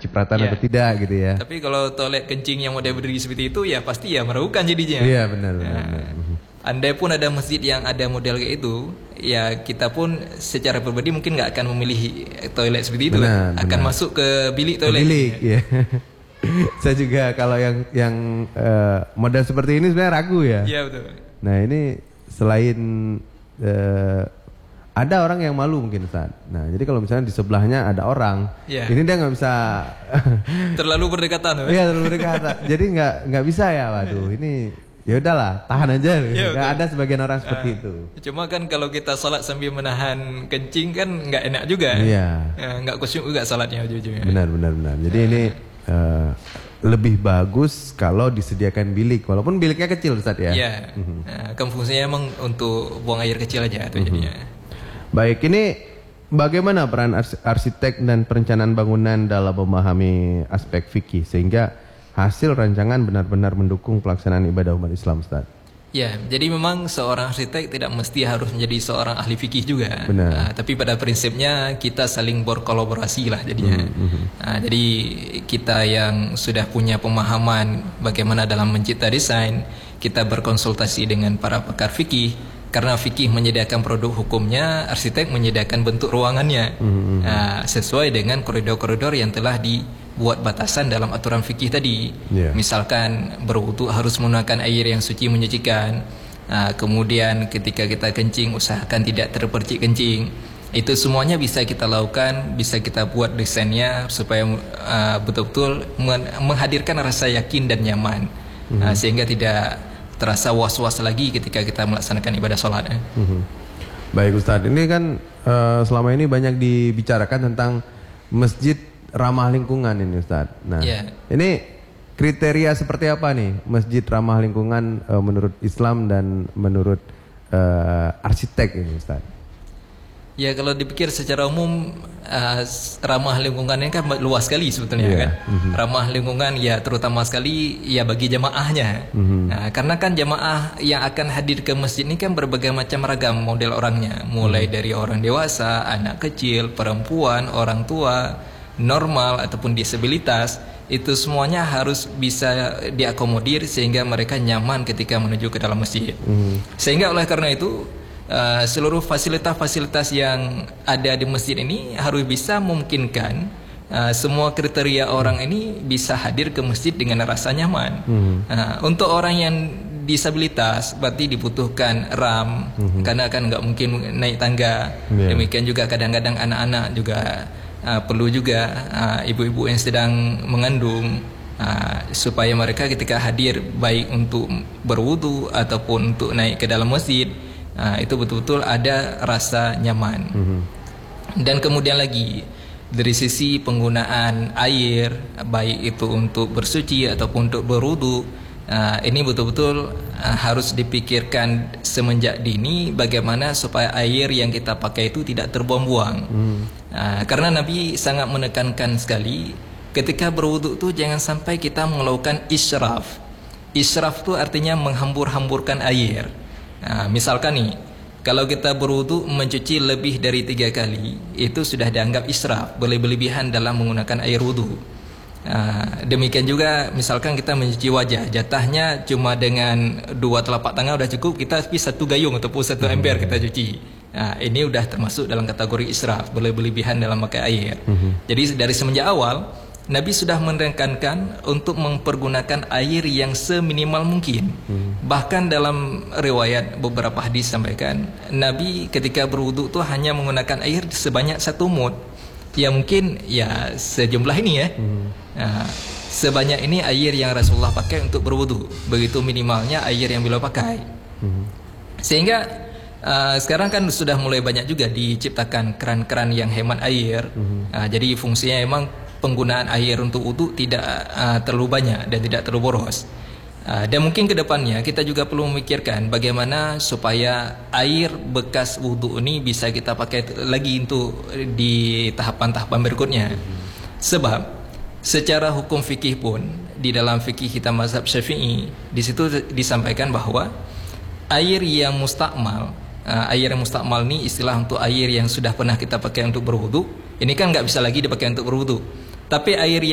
kecipratan atau tidak gitu ya. Tapi kalau toilet kencing yang model berdiri seperti itu ya pasti ya meragukan jadinya. Iya benar. Andai pun ada masjid yang ada model kayak itu, ya kita pun secara pribadi mungkin nggak akan memilih toilet seperti itu, akan masuk ke bilik toilet. Ya. Saya juga kalau yang model seperti ini sebenarnya ragu ya. Iya betul. Nah ini selain ada orang yang malu mungkin Ustaz. Nah jadi kalau misalnya di sebelahnya ada orang, ini dia nggak bisa terlalu berdekatan. Iya terlalu berdekatan. Jadi nggak bisa ya. Waduh ini. Ya udahlah, tahan aja. Nggak ada sebagian orang seperti itu. Cuma kan kalau kita salat sambil menahan kencing kan nggak enak juga. Iya. Nggak khusyuk juga salatnya ujung-ujungnya. Benar. Jadi ini lebih bagus kalau disediakan bilik, walaupun biliknya kecil Ustaz ya. Iya. Kan fungsinya emang untuk buang air kecil aja tuh jadinya. Baik, ini bagaimana peran arsitek dan perencanaan bangunan dalam memahami aspek fikih sehingga hasil rancangan benar-benar mendukung pelaksanaan ibadah umat Islam, Ustaz? Ya, jadi memang seorang arsitek tidak mesti harus menjadi seorang ahli fikih juga. Benar. Tapi pada prinsipnya kita saling berkolaborasi lah jadinya. Jadi kita yang sudah punya pemahaman bagaimana dalam mencipta desain, kita berkonsultasi dengan para pakar fikih. Karena fikih menyediakan produk hukumnya, arsitek menyediakan bentuk ruangannya sesuai dengan koridor-koridor yang telah dibuat batasan dalam aturan fikih tadi. Misalkan berwudu harus menggunakan air yang suci menyucikan. Kemudian ketika kita kencing usahakan tidak terpercik kencing. Itu semuanya bisa kita lakukan, bisa kita buat desainnya supaya betul-betul menghadirkan rasa yakin dan nyaman, sehingga tidak terasa was-was lagi ketika kita melaksanakan ibadah sholat. Baik Ustadz, ini kan selama ini banyak dibicarakan tentang masjid ramah lingkungan ini Ustadz. Nah, ini kriteria seperti apa nih masjid ramah lingkungan menurut Islam dan menurut arsitek ini Ustadz? Ya kalau dipikir secara umum ramah lingkungan ini kan luas sekali sebetulnya kan. Ramah lingkungan ya terutama sekali ya bagi jamaahnya. Karena kan jamaah yang akan hadir ke masjid ini kan berbagai macam ragam model orangnya. Mulai dari orang dewasa, anak kecil, perempuan, orang tua, normal ataupun disabilitas. Itu semuanya harus bisa diakomodir sehingga mereka nyaman ketika menuju ke dalam masjid. Sehingga oleh karena itu seluruh fasilitas-fasilitas yang ada di masjid ini harus bisa memungkinkan semua kriteria orang ini bisa hadir ke masjid dengan rasa nyaman. Untuk orang yang disabilitas berarti dibutuhkan ram, karena kan nggak mungkin naik tangga. Demikian juga kadang-kadang anak-anak juga perlu juga ibu-ibu yang sedang mengandung, supaya mereka ketika hadir baik untuk berwudu ataupun untuk naik ke dalam masjid itu betul-betul ada rasa nyaman. Dan kemudian lagi dari sisi penggunaan air, baik itu untuk bersuci ataupun untuk berwudu, ini betul-betul harus dipikirkan semenjak dini bagaimana supaya air yang kita pakai itu tidak terbuang-buang. Karena Nabi sangat menekankan sekali ketika berwudu itu jangan sampai kita melakukan israf. Israf itu artinya menghambur-hamburkan air. Misalkan nih, kalau kita berwudu mencuci lebih dari 3 kali, itu sudah dianggap israf, berlebihan dalam menggunakan air wudu. Demikian juga misalkan kita mencuci wajah, jatahnya cuma dengan 2 telapak tangan udah cukup, kita tapi 1 gayung ataupun 1 ember kita cuci. Ini udah termasuk dalam kategori israf, berlebihan dalam memakai air. Jadi dari semenjak awal Nabi sudah menekankan untuk mempergunakan air yang seminimal mungkin. Bahkan dalam riwayat beberapa hadis sampaikan, Nabi ketika berwudu itu hanya menggunakan air sebanyak 1 mud. Ya mungkin ya sejumlah ini ya. Sebanyak ini air yang Rasulullah pakai untuk berwudu. Begitu minimalnya air yang beliau pakai. Sehingga sekarang kan sudah mulai banyak juga diciptakan keran-keran yang hemat air. Jadi fungsinya memang penggunaan air untuk wudu tidak terlalu banyak dan tidak terlalu boros. Dan mungkin ke depannya kita juga perlu memikirkan bagaimana supaya air bekas wudu ini bisa kita pakai lagi untuk di tahapan-tahapan berikutnya. Sebab secara hukum fikih pun di dalam fikih kita mazhab Syafi'i, di situ disampaikan bahwa air yang mustakmal, air yang mustakmal ini istilah untuk air yang sudah pernah kita pakai untuk berwudu. Ini kan nggak bisa lagi dipakai untuk berwudu. Tapi air